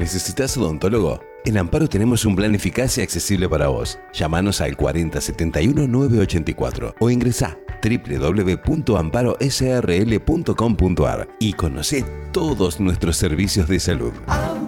¿Necesitas odontólogo? En Amparo tenemos un plan eficaz y accesible para vos. Llámanos al 4071 984 o ingresá www.amparosrl.com.ar y conocé todos nuestros servicios de salud.